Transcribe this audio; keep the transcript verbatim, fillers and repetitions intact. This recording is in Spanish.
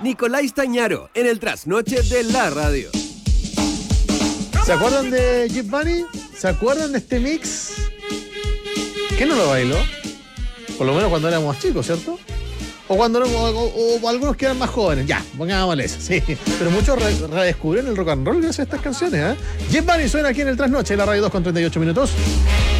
Nicolás Tañaro, en el trasnoche de la radio. ¿Se acuerdan de Jeep Bunny? ¿Se acuerdan de este mix? ¿Quién no lo bailó? Por lo menos cuando éramos chicos, ¿cierto? O cuando o, o, o algunos que eran más jóvenes. Ya, pongámosle eso, sí. Pero muchos re, redescubrieron el rock and roll gracias a estas canciones, ¿eh? Jeep Bunny suena aquí en el trasnoche, la radio dos con treinta y ocho minutos.